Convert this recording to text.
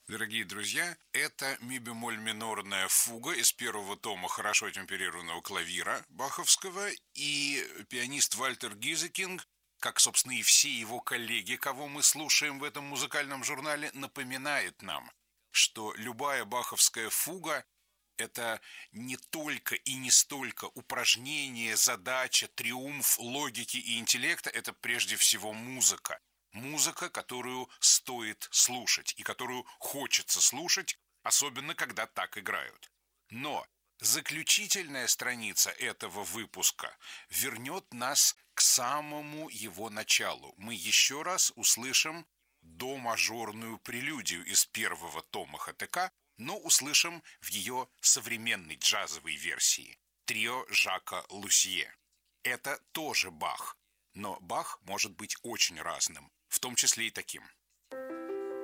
Дорогие друзья, это ми-бемоль минорная фуга из первого тома хорошо темперированного клавира баховского, и пианист Вальтер Гизекинг, как, собственно, и все его коллеги, кого мы слушаем в этом музыкальном журнале, напоминает нам, что любая баховская фуга – это не только и не столько упражнение, задача, триумф логики и интеллекта, это прежде всего музыка. Музыка, которую стоит слушать и которую хочется слушать, особенно когда так играют. Но заключительная страница этого выпуска вернет нас к самому его началу. Мы еще раз услышим до-мажорную прелюдию из первого тома ХТК, но услышим в ее современной джазовой версии трио Жака Лусье. Это тоже Бах, но Бах может быть очень разным, в том числе и таким.